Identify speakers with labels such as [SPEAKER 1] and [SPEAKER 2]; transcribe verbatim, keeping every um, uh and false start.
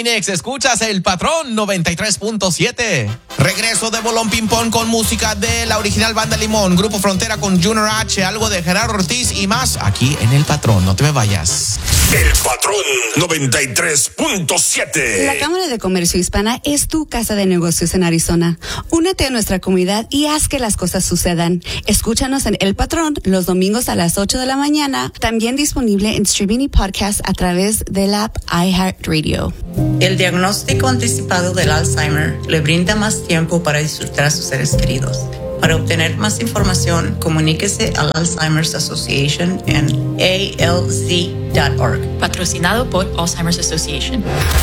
[SPEAKER 1] Phoenix, escuchas El Patrón noventa y tres punto siete. Regreso de Bolón Ping Pong con música de la original Banda Limón, Grupo Frontera con Junior H, algo de Gerardo Ortiz y más aquí en El Patrón. No te me vayas.
[SPEAKER 2] El Patrón noventa y tres punto siete.
[SPEAKER 3] La Cámara de Comercio Hispana es tu casa de negocios en Arizona. Únete a nuestra comunidad y haz que las cosas sucedan. Escúchanos en El Patrón los domingos a las ocho de la mañana. También disponible en streaming y podcast a través de la app iHeartRadio.
[SPEAKER 4] El diagnóstico anticipado del Alzheimer le brinda más tiempo para disfrutar a sus seres queridos. Para obtener más información, comuníquese al Alzheimer's Association en A L Z punto org.
[SPEAKER 5] Patrocinado por Alzheimer's Association.